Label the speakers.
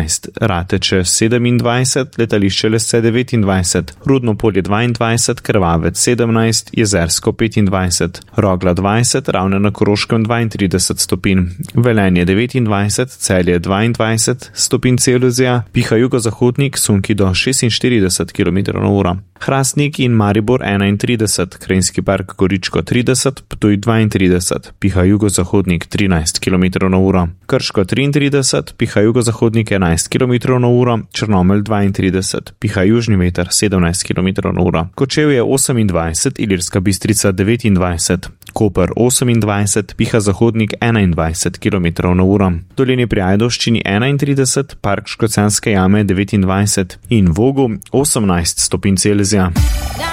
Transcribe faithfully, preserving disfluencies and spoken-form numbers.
Speaker 1: trinajst, Rateče sedemindvajset, Letališče Lese devetindvajset, Rudno Polje dvaindvajset, Krvavec sedemnajst, Jezersko petindvajset, Rogla dvajset, Ravne na Koroškem dvaintrideset stopinj, Velenje devetindvajset, Celje dvaindvajset stopinj Celzija, piha jugozahodnik, sunki do šestinštirideset kilometrov na uro. Hrastnik in Maribor enaintrideset, Krajinski park Goričko trideset, Ptuj dvaintrideset, piha jugozahodnik trinajst kilometrov na uro. Krško triintrideset, piha jugozahodnik enajst kilometrov na uro, Črnomelj dvaintrideset, piha južni veter sedemnajst kilometrov na uro. Kočevje osemindvajset, Ilirska Bistrica devetindvajset, Koper osemindvajset, piha zahodnik enaindvajset kilometrov na uro. Dolenje pri Ajdovščini enaintrideset, Park Škocjanske jame devetindvajset in Vogu osemnajst stopinj Celzija.